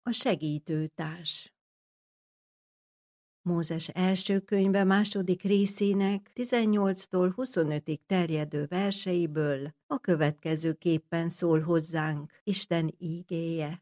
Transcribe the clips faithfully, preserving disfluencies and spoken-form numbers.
A segítőtárs. Mózes első könyve második részének tizennyolctól huszonötig terjedő verseiből a következőképpen szól hozzánk Isten ígéje.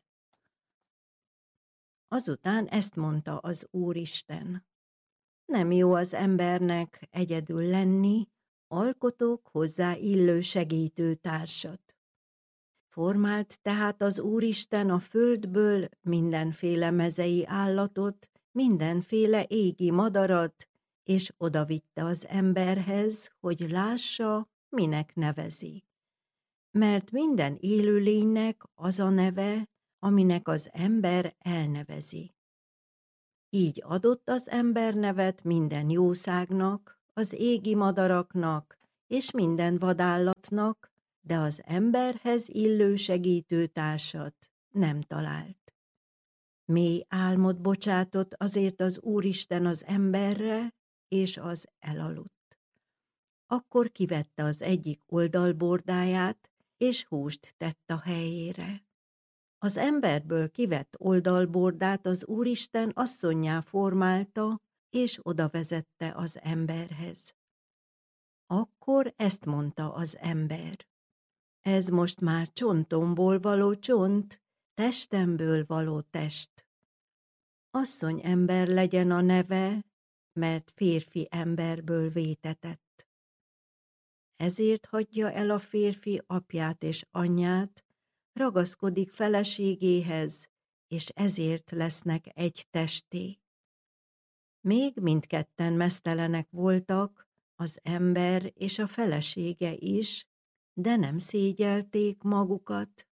Azután ezt mondta az Úristen: nem jó az embernek egyedül lenni, alkotok hozzá illő segítőtársat. Formált tehát az Úristen a földből mindenféle mezei állatot, mindenféle égi madarat, és odavitte az emberhez, hogy lássa, minek nevezi. Mert minden élőlénynek az a neve, aminek az ember elnevezi. Így adott az ember nevet minden jószágnak, az égi madaraknak és minden vadállatnak, de az emberhez illő segítőtársat nem talált. Mély álmot bocsátott azért az Úristen az emberre, és az elaludt. Akkor kivette az egyik oldalbordáját, és húst tett a helyére. Az emberből kivett oldalbordát az Úristen asszonnyá formálta, és odavezette az emberhez. Akkor ezt mondta az ember: ez most már csontomból való csont, testemből való test. Asszony ember legyen a neve, mert férfi emberből vétetett. Ezért hagyja el a férfi apját és anyját, ragaszkodik feleségéhez, és ezért lesznek egy testé. Még mindketten meztelenek voltak, az ember és a felesége is, de nem szégyelték magukat.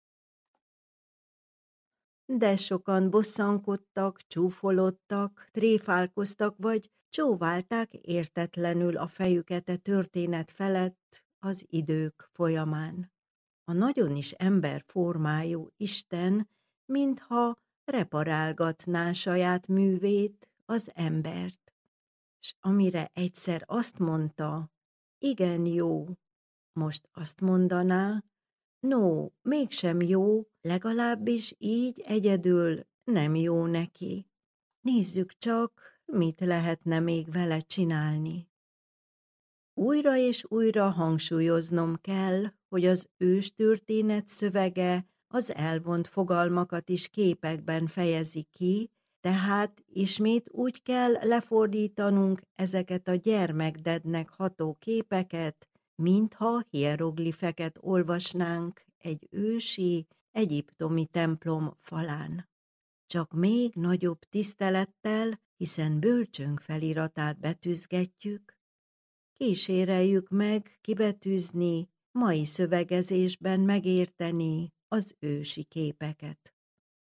De sokan bosszankodtak, csúfolodtak, tréfálkoztak, vagy csóválták értetlenül a fejüket a történet felett az idők folyamán. A nagyon is emberformájú Isten, mintha reparálgatná saját művét, az embert, s amire egyszer azt mondta, igen jó, most azt mondaná, no, mégsem jó, legalábbis így egyedül nem jó neki. Nézzük csak, mit lehetne még vele csinálni. Újra és újra hangsúlyoznom kell, hogy az őstörténet szövege az elvont fogalmakat is képekben fejezi ki, tehát ismét úgy kell lefordítanunk ezeket a gyermekdednek ható képeket, mintha hieroglifeket olvasnánk egy ősi, egyiptomi templom falán. Csak még nagyobb tisztelettel, hiszen bölcsönk feliratát betűzgetjük, kíséreljük meg kibetűzni, mai szövegezésben megérteni az ősi képeket.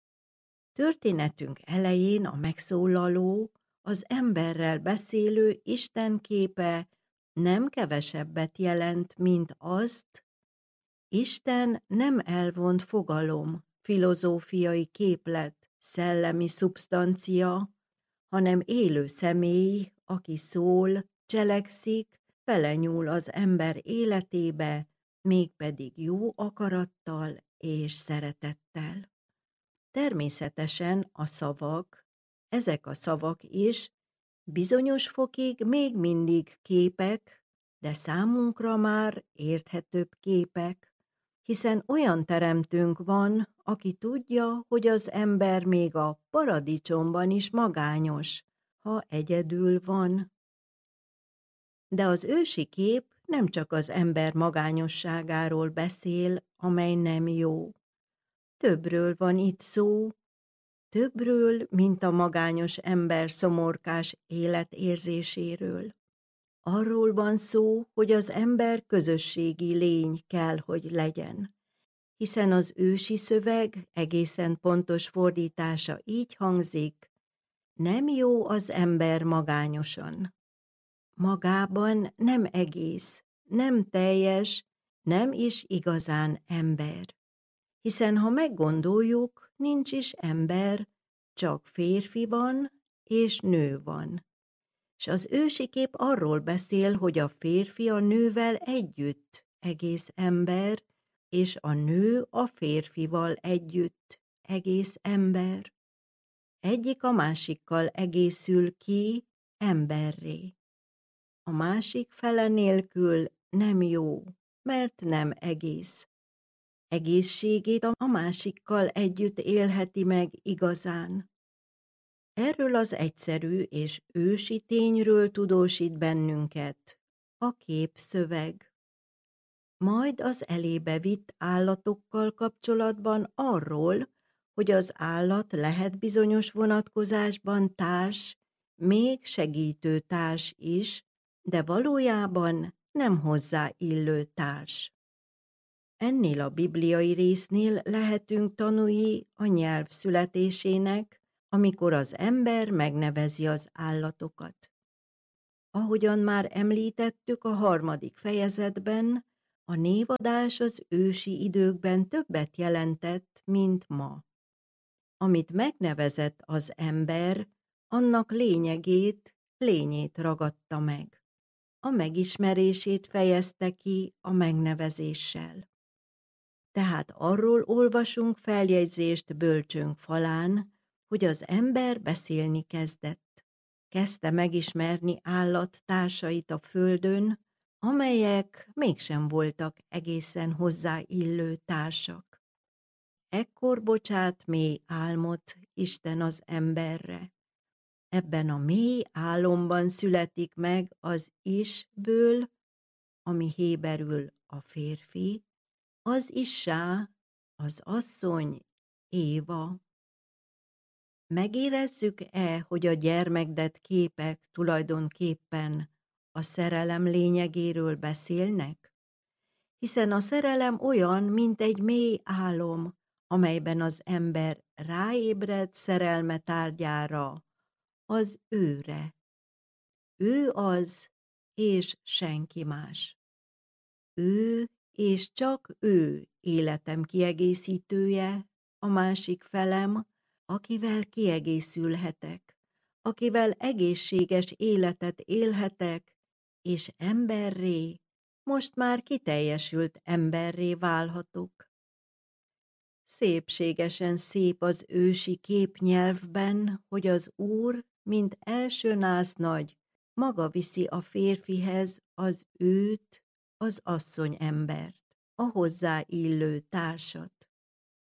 Történetünk elején a megszólaló, az emberrel beszélő Isten képe nem kevesebbet jelent, mint azt, Isten nem elvont fogalom, filozófiai képlet, szellemi szubstancia, hanem élő személy, aki szól, cselekszik, belenyúl az ember életébe, mégpedig jó akarattal és szeretettel. Természetesen a szavak, ezek a szavak is bizonyos fokig még mindig képek, de számunkra már érthetőbb képek, hiszen olyan teremtőnk van, aki tudja, hogy az ember még a paradicsomban is magányos, ha egyedül van. De az ősi kép nem csak az ember magányosságáról beszél, amely nem jó. Többről van itt szó, többről, mint a magányos ember szomorkás életérzéséről. Arról van szó, hogy az ember közösségi lény kell, hogy legyen, hiszen az ősi szöveg egészen pontos fordítása így hangzik: nem jó az ember magányosan. Magában nem egész, nem teljes, nem is igazán ember. Hiszen ha meggondoljuk, nincs is ember, csak férfi van és nő van. És az ősi kép arról beszél, hogy a férfi a nővel együtt egész ember, és a nő a férfival együtt egész ember. Egyik a másikkal egészül ki emberré. A másik fele nélkül nem jó, mert nem egész. Egészségét a másikkal együtt élheti meg igazán. Erről az egyszerű és ősi tényről tudósít bennünket a képszöveg. Majd az elébe vitt állatokkal kapcsolatban arról, hogy az állat lehet bizonyos vonatkozásban társ, még segítő társ is, de valójában nem hozzá illő társ. Ennél a bibliai résznél lehetünk tanúi a nyelv születésének, amikor az ember megnevezi az állatokat. Ahogyan már említettük a harmadik fejezetben, a névadás az ősi időkben többet jelentett, mint ma. Amit megnevezett az ember, annak lényegét, lényét ragadta meg. A megismerését fejezte ki a megnevezéssel. Tehát arról olvasunk feljegyzést bölcsőnk falán, hogy az ember beszélni kezdett. Kezdte megismerni állattársait a földön, amelyek mégsem voltak egészen hozzáillő társak. Ekkor bocsát mély álmot Isten az emberre. Ebben a mély álomban születik meg az isből, ami héberül a férfi, az issá, az asszony, Éva. Megérezzük-e, hogy a gyermekdett képek tulajdonképpen a szerelem lényegéről beszélnek? Hiszen a szerelem olyan, mint egy mély álom, amelyben az ember ráébred szerelme tárgyára, az őre. Ő az, és senki más. Ő, és csak ő életem kiegészítője, a másik felem, akivel kiegészülhetek, akivel egészséges életet élhetek, és emberré, most már kiteljesült emberré válhatok. Szépségesen szép az ősi képnyelvben, hogy az Úr, mint első násznagy, maga viszi a férfihez az őt, az asszony embert, a hozzá illő társat.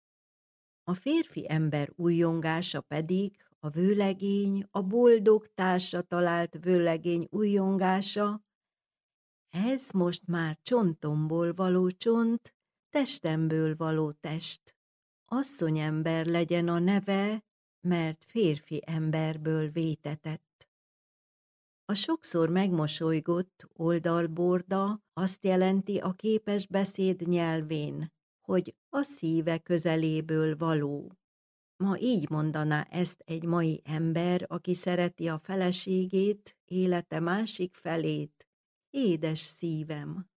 A férfi ember újjongása pedig a vőlegény, a boldog társa talált vőlegény újjongása, ez most már csontomból való csont, testemből való test. Asszonyember legyen a neve, mert férfi emberből vétetett. A sokszor megmosolygott oldalborda azt jelenti a képes beszéd nyelvén, hogy a szíve közeléből való. Ma így mondaná ezt egy mai ember, aki szereti a feleségét, élete másik felét, édes szívem.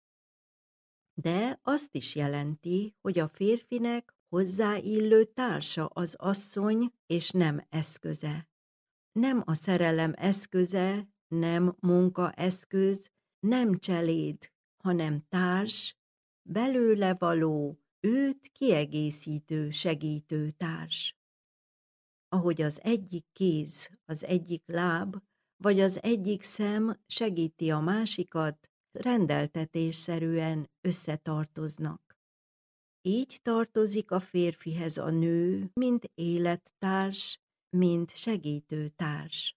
De azt is jelenti, hogy a férfinek hozzáillő társa az asszony, és nem eszköze. Nem a szerelem eszköze, nem munkaeszköz, nem cseléd, hanem társ, belőle való, őt kiegészítő, segítő társ. Ahogy az egyik kéz, az egyik láb, vagy az egyik szem segíti a másikat, rendeltetésszerűen összetartoznak. Így tartozik a férfihez a nő, mint élettárs, mint segítőtárs.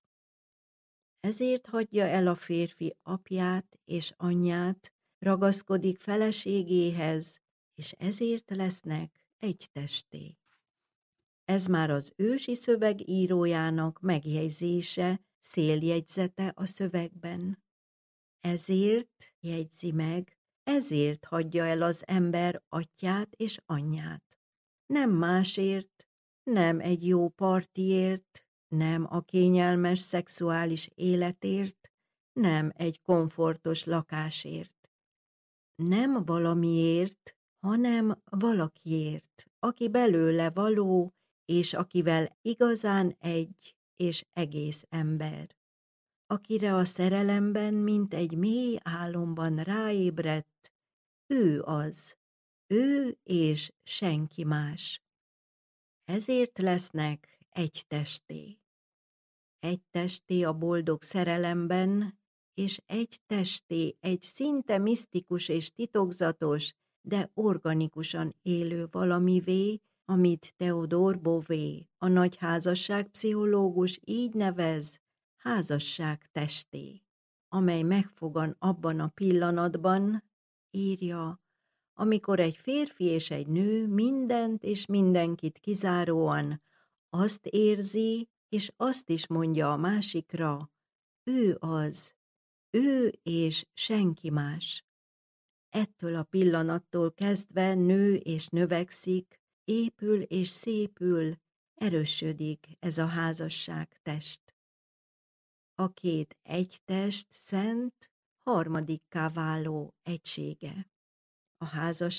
Ezért hagyja el a férfi apját és anyját, ragaszkodik feleségéhez, és ezért lesznek egy testé. Ez már az ősi szöveg írójának megjegyzése, széljegyzete a szövegben. Ezért jegyzi meg, ezért hagyja el az ember atyát és anyját. Nem másért, nem egy jó partiért, nem a kényelmes szexuális életért, nem egy komfortos lakásért. Nem valamiért, hanem valakiért, aki belőle való, és akivel igazán egy és egész ember. Akire a szerelemben, mint egy mély álomban ráébredt, ő az, ő és senki más. Ezért lesznek egy testé. Egy testé a boldog szerelemben, és egy testé egy szinte misztikus és titokzatos, de organikusan élő valamivé, amit Theodore Bové, a nagy házasságpszichológus így nevez házasság testé, amely megfogan abban a pillanatban, írja, amikor egy férfi és egy nő mindent és mindenkit kizáróan azt érzi, és azt is mondja a másikra, ő az, ő és senki más. Ettől a pillanattól kezdve nő és növekszik, épül és szépül, erősödik ez a házasság test. A két egy test szent, harmadikká váló egysége. A házasság